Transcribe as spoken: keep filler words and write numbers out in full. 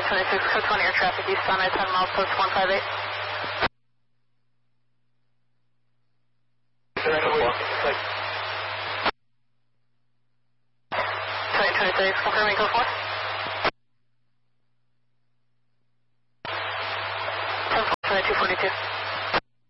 twenty-six, code twenty, air traffic eastbound at ten miles, post one five eight. twenty twenty-six, confirming code four. ten four, twenty-two forty-two.